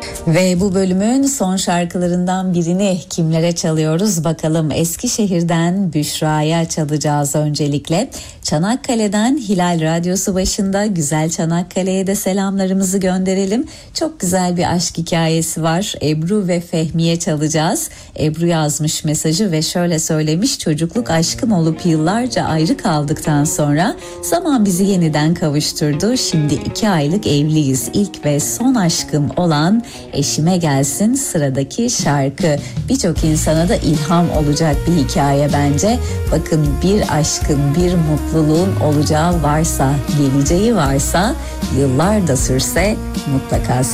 Ve bu bölümün son şarkılarından birini kimlere çalıyoruz bakalım. Eskişehir'den Büşra'ya çalacağız öncelikle. Çanakkale'den Hilal Radyosu başında güzel Çanakkale'ye de selamlarımızı gönderelim. Çok güzel bir aşk hikayesi var. Ebru ve Fehmi'ye çalacağız. Ebru yazmış mesajı ve şöyle söylemiş: çocukluk aşkım olup yıllarca ayrı kaldıktan sonra zaman bizi yeniden kavuşturdu. Şimdi 2 aylık evliyiz. İlk ve son aşkım olan eşime gelsin sıradaki şarkı. Birçok insana da ilham olacak bir hikaye bence. Bakın, bir aşkın, bir mutluluğun olacağı varsa, geleceği varsa, yıllar da sürse mutlaka